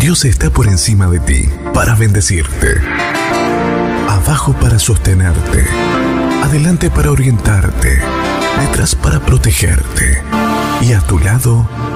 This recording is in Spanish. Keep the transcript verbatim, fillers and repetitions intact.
Dios está por encima de ti para bendecirte, abajo para sostenerte, adelante para orientarte, detrás para protegerte y a tu lado